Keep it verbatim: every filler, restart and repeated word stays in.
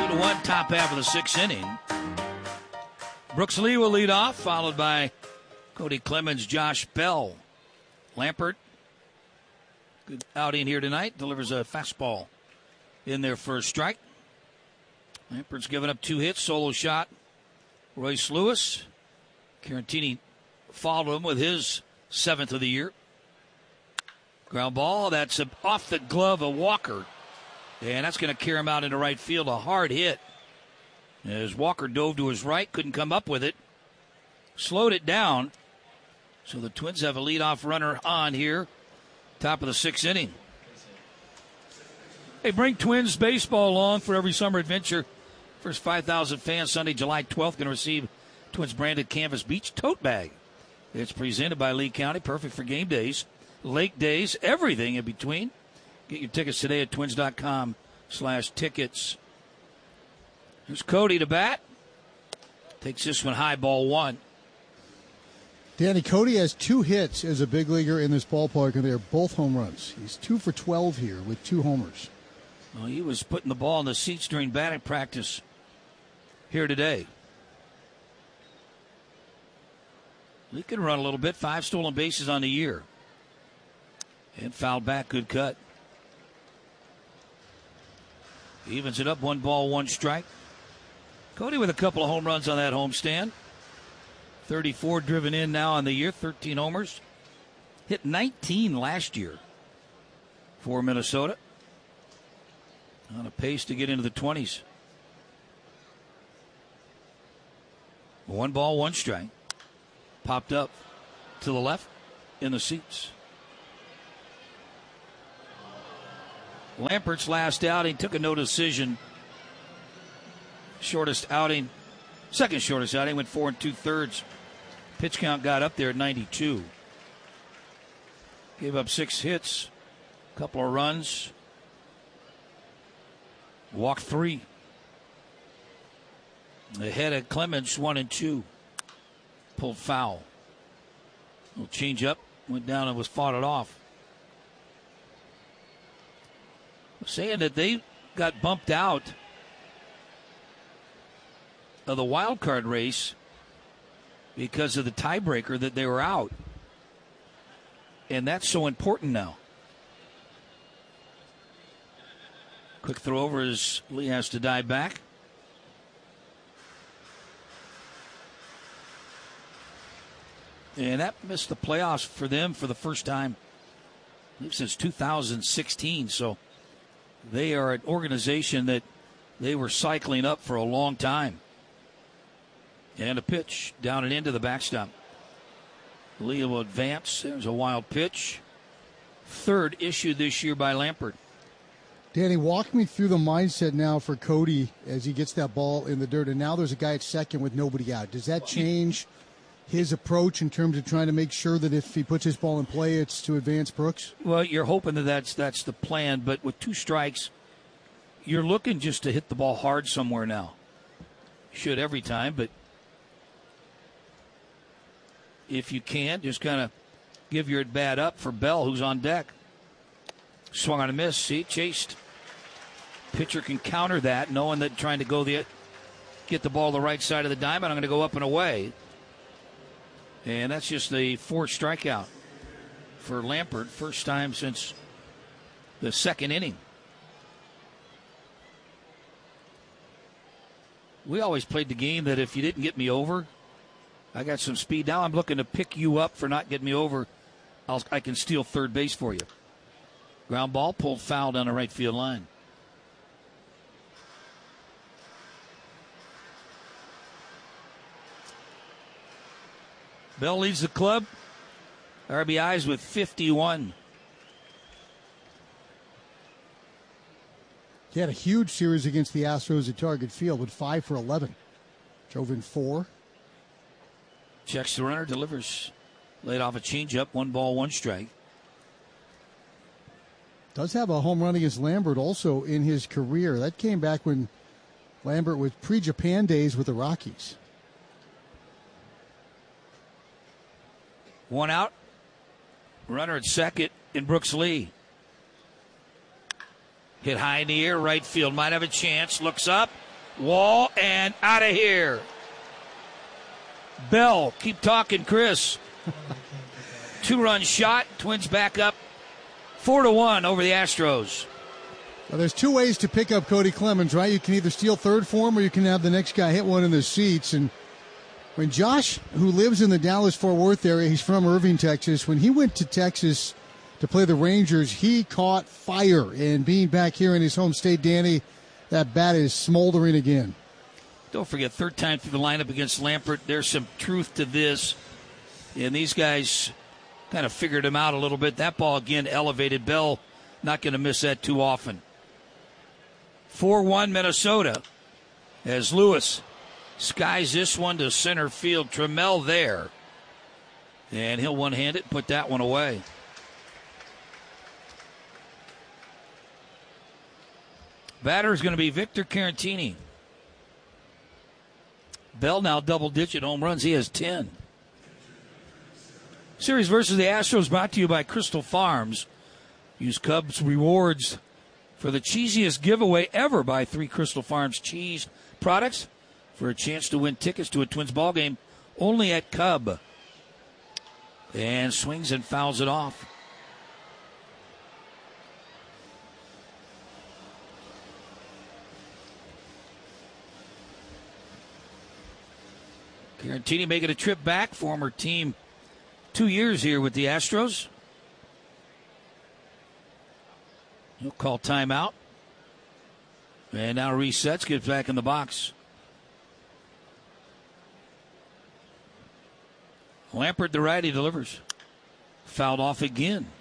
to one, top half of the sixth inning. Brooks Lee will lead off, followed by Cody Clemens, Josh Bell. Lampert, good outing here tonight, delivers a fastball in their first strike. Lampert's given up two hits, solo shot. Royce Lewis. Carantini followed him with his seventh of the year. Ground ball, that's off the glove of Walker. And that's going to carry him out into right field. A hard hit. As Walker dove to his right, couldn't come up with it. Slowed it down. So the Twins have a leadoff runner on here. Top of the sixth inning. Hey, bring Twins baseball along for every summer adventure. First five thousand fans Sunday, July twelfth, going to receive Twins branded Canvas Beach tote bag. It's presented by Lee County. Perfect for game days, lake days, everything in between. Get your tickets today at twins.com slash tickets. Here's Cody to bat. Takes this one high, ball one. Danny, Cody has two hits as a big leaguer in this ballpark, and they're both home runs. He's two for twelve here with two homers. Well, he was putting the ball in the seats during batting practice here today. He can run a little bit. Five stolen bases on the year. And fouled back. Good cut. Evens it up, one ball, one strike. Cody with a couple of home runs on that homestand. thirty-four driven in now on the year, thirteen homers. Hit nineteen last year for Minnesota. On a pace to get into the twenties. One ball, one strike. Popped up to the left in the seats. Lampert's last outing took a no decision. Shortest outing, second shortest outing, went four and two thirds. Pitch count got up there at ninety-two. Gave up six hits, a couple of runs, walked three. Ahead of Clemens, one and two. Pulled foul. Little change up, went down and was fought it off. Saying that they got bumped out of the wild card race because of the tiebreaker that they were out. And that's so important now. Quick throw over as Lee has to dive back. And that missed the playoffs for them for the first time, I believe, since two thousand sixteen. So they are an organization that they were cycling up for a long time. And a pitch down and into the backstop. Lee will advance. There's a wild pitch. Third issue this year by Lampert. Danny, walk me through the mindset now for Cody as he gets that ball in the dirt. And now there's a guy at second with nobody out. Does that change his approach in terms of trying to make sure that if he puts his ball in play, it's to advance Brooks? Well, you're hoping that that's, that's the plan. But with two strikes, you're looking just to hit the ball hard somewhere now. Should every time, but if you can, just kind of give your at-bat up for Bell, who's on deck. Swung on a miss. See, chased. Pitcher can counter that, knowing that trying to go the get the ball the right side of the diamond, I'm going to go up and away. And that's just the fourth strikeout for Lampert. First time since the second inning. We always played the game that if you didn't get me over, I got some speed. Now I'm looking to pick you up for not getting me over. I'll, I can steal third base for you. Ground ball pulled foul down the right field line. Bell leads the club. R B Is with fifty-one. He had a huge series against the Astros at Target Field with five for eleven. Drove in four. Checks the runner, delivers. Laid off a changeup, one ball, one strike. Does have a home run against Lambert also in his career. That came back when Lambert was pre-Japan days with the Rockies. One out. Runner at second in Brooks Lee. Hit high in the air, right field. Might have a chance. Looks up. Wall and out of here. Bell, keep talking, Chris. Two-run shot. Twins back up four to one over the Astros. Well, there's two ways to pick up Cody Clemens, right? You can either steal third for him or you can have the next guy hit one in the seats. And when Josh, who lives in the Dallas-Fort Worth area, he's from Irving, Texas, when he went to Texas to play the Rangers, he caught fire. And being back here in his home state, Danny, that bat is smoldering again. Don't forget, third time through the lineup against Lampert. There's some truth to this. And these guys kind of figured him out a little bit. That ball, again, elevated. Bell not going to miss that too often. four one Minnesota as Lewis skies this one to center field. Trammell there. And he'll one-hand it and put that one away. Batter is going to be Victor Caratini. Bell now double-digit home runs. He has ten. Series versus the Astros brought to you by Crystal Farms. Use Cubs rewards for the cheesiest giveaway ever. Buy three Crystal Farms cheese products for a chance to win tickets to a Twins ball game only at Cub. And swings and fouls it off. Caratini making a trip back, former team two years here with the Astros. He'll call timeout. And now resets, gets back in the box. Lampert, the righty, delivers. Fouled off again.